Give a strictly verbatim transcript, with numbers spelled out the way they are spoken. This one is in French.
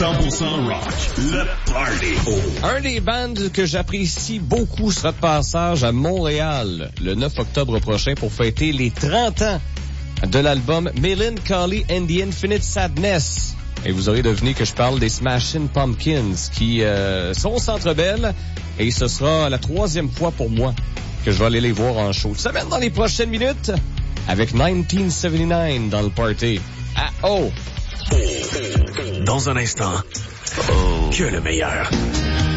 cent pour cent rock, le party. Un des bands que j'apprécie beaucoup sera de passage à Montréal le neuf octobre prochain pour fêter les trente ans de l'album Melancholy and the Infinite Sadness. Et vous aurez deviné que je parle des Smashing Pumpkins qui euh, sont au Centre Bell et ce sera la troisième fois pour moi que je vais aller les voir en show. Ça mène dans les prochaines minutes avec dix-neuf soixante-dix-neuf dans le party. Ah oh! Dans un instant, oh. que le meilleur.